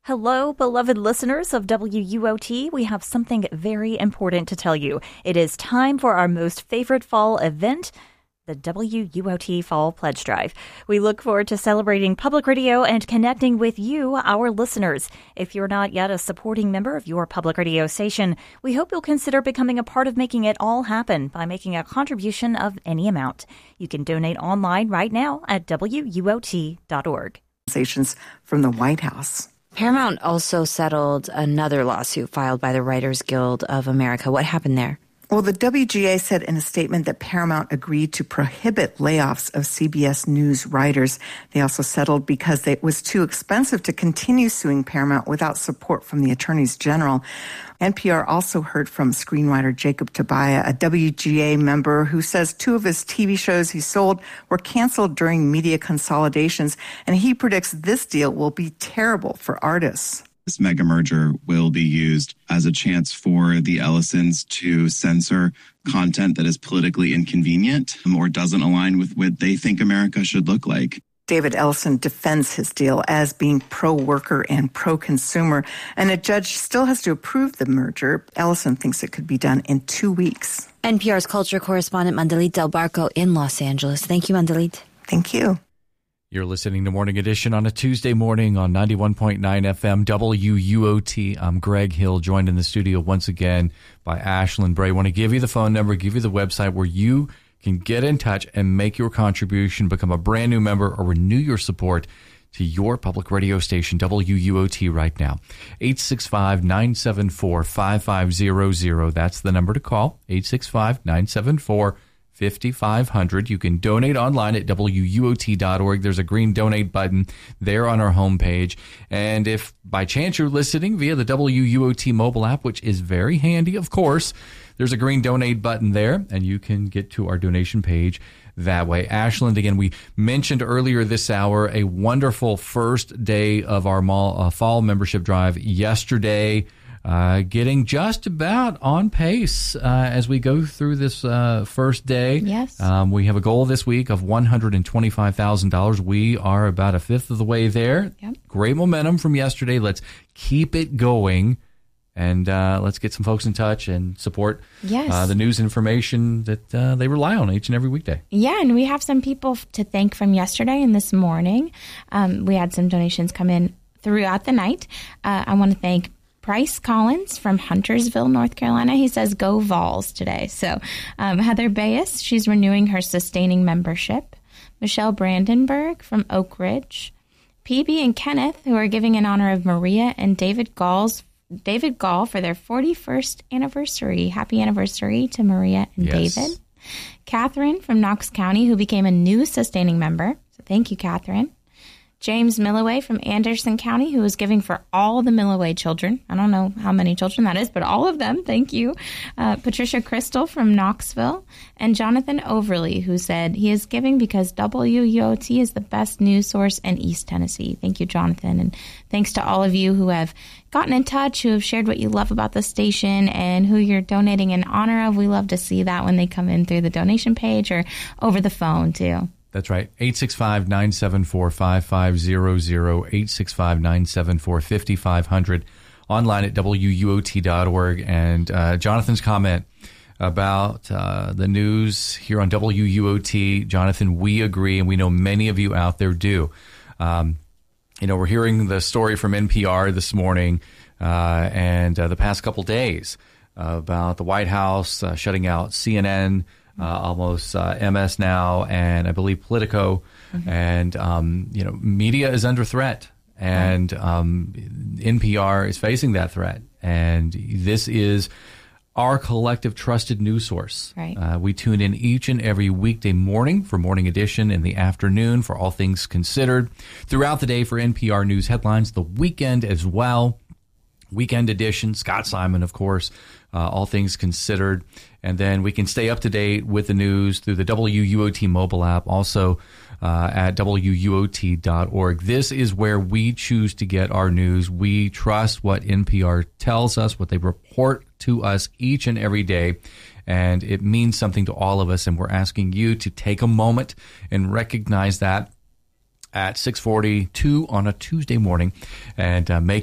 Hello, beloved listeners of WUOT. We have something very important to tell you. It is time for our most favorite fall event, the WUOT Fall Pledge Drive. We look forward to celebrating public radio and connecting with you, our listeners. If you're not yet a supporting member of your public radio station, we hope you'll consider becoming a part of making it all happen by making a contribution of any amount. You can donate online right now at WUOT.org. From the White House. Paramount also settled another lawsuit filed by the Writers Guild of America. What happened there? Well, the WGA said in a statement that Paramount agreed to prohibit layoffs of CBS News writers. They also settled because it was too expensive to continue suing Paramount without support from the attorneys general. NPR also heard from screenwriter Jacob Tobiah, a WGA member who says 2 of his TV shows he sold were canceled during media consolidations, and he predicts this deal will be terrible for artists. This mega merger will be used as a chance for the Ellisons to censor content that is politically inconvenient or doesn't align with what they think America should look like. David Ellison defends his deal as being pro-worker and pro-consumer, and a judge still has to approve the merger. Ellison thinks it could be done in 2 weeks. NPR's culture correspondent Mandalit Del Barco in Los Angeles. Thank you, Mandalit. Thank you. You're listening to Morning Edition on a Tuesday morning on 91.9 FM WUOT. I'm Greg Hill, joined in the studio once again by Ashlyn Bray. I want to give you the phone number, give you the website where you can get in touch and make your contribution, become a brand new member, or renew your support to your public radio station, WUOT, right now. 865-974-5500. That's the number to call, 865-974-5500. 5500. You can donate online at WUOT.org. There's a green donate button there on our homepage. And if by chance you're listening via the WUOT mobile app, which is very handy, of course, there's a green donate button there, and you can get to our donation page that way. Ashland, again, we mentioned earlier this hour a wonderful first day of our fall membership drive yesterday. Getting just about on pace as we go through this first day. Yes. We have a goal this week of $125,000. We are about a fifth of the way there. Yep. Great momentum from yesterday. Let's keep it going, and let's get some folks in touch and support the news information that they rely on each and every weekday. Yeah, and we have some people to thank from yesterday and this morning. We had some donations come in throughout the night. I want to thank Bryce Collins from Huntersville, North Carolina. He says, go Vols today. So Heather Bayes, she's renewing her sustaining membership. Michelle Brandenburg from Oak Ridge. PB and Kenneth, who are giving in honor of Maria and David Gall for their 41st anniversary. Happy anniversary to Maria and David. Catherine from Knox County, who became a new sustaining member. So thank you, Catherine. James Milloway from Anderson County, who is giving for all the Milloway children. I don't know how many children that is, but all of them. Thank you. Patricia Crystal from Knoxville. And Jonathan Overly, who said he is giving because WUOT is the best news source in East Tennessee. Thank you, Jonathan. And thanks to all of you who have gotten in touch, who have shared what you love about the station, and who you're donating in honor of. We love to see that when they come in through the donation page or over the phone, too. That's right. 865-974-5500, 865-974-5500, online at WUOT.org. And Jonathan's comment about the news here on WUOT, Jonathan, we agree, and we know many of you out there do. We're hearing the story from NPR this morning and the past couple days about the White House shutting out CNN, almost MS Now, and I believe Politico, and media is under threat, and NPR is facing that threat, and this is our collective trusted news source. Right. We tune in each and every weekday morning for Morning Edition, in the afternoon for All Things Considered, throughout the day for NPR News headlines, the weekend as well. Weekend edition, Scott Simon, of course, All Things Considered. And then we can stay up to date with the news through the WUOT mobile app, also at WUOT.org. This is where we choose to get our news. We trust what NPR tells us, what they report to us each and every day. And it means something to all of us. And we're asking you to take a moment and recognize that at 6:42 on a Tuesday morning and make